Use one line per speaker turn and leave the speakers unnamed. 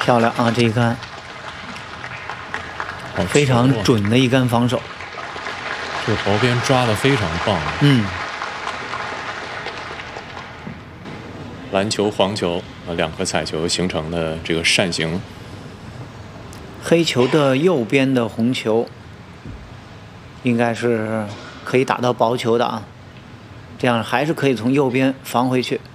漂亮啊！这一杆非常准的一杆防守，
这个薄边抓得非常棒。蓝球、黄球两颗彩球形成的这个扇形。
黑球的右边的红球应该是可以打到薄球的啊，这样还是可以从右边防回去。